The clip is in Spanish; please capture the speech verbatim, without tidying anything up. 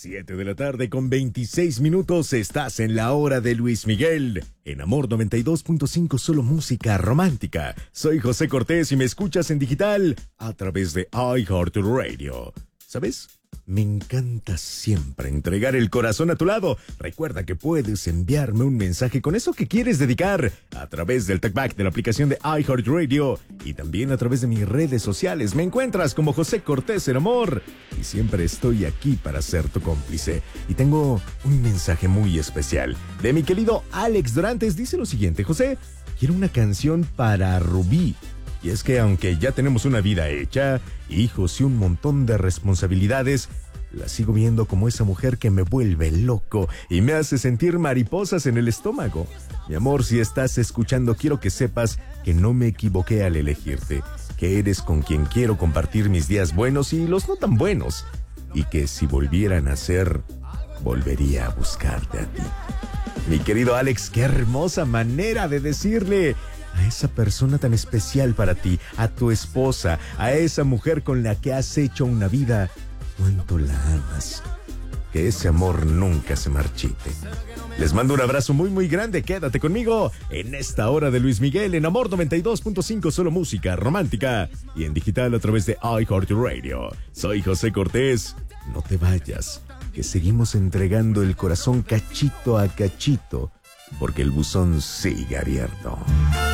Siete de la tarde con veintiséis minutos, estás en la hora de Luis Miguel. En Amor noventa y dos punto cinco, solo música romántica. Soy José Cortés y me escuchas en digital a través de iHeartRadio. ¿Sabes? Me encanta siempre entregar el corazón a tu lado. Recuerda que puedes enviarme un mensaje con eso que quieres dedicar a través del talkback de la aplicación de iHeartRadio y también a través de mis redes sociales. Me encuentras como José Cortés en Amor y siempre estoy aquí para ser tu cómplice. Y tengo un mensaje muy especial de mi querido Alex Dorantes. Dice lo siguiente: José, quiero una canción para Rubí. Y es que aunque ya tenemos una vida hecha, hijos y un montón de responsabilidades, la sigo viendo como esa mujer que me vuelve loco y me hace sentir mariposas en el estómago. Mi amor, si estás escuchando, quiero que sepas que no me equivoqué al elegirte, que eres con quien quiero compartir mis días buenos y los no tan buenos, y que si volvieran a ser, volvería a buscarte a ti. Mi querido Alex, qué hermosa manera de decirle a esa persona tan especial para ti, a tu esposa, a esa mujer con la que has hecho una vida, cuánto la amas. Que ese amor nunca se marchite. Les mando un abrazo muy muy grande. Quédate conmigo en esta hora de Luis Miguel en Amor noventa y dos punto cinco, solo música romántica y en digital a través de iHeartRadio. Soy José Cortés. No te vayas, que seguimos entregando el corazón cachito a cachito, porque el buzón sigue abierto.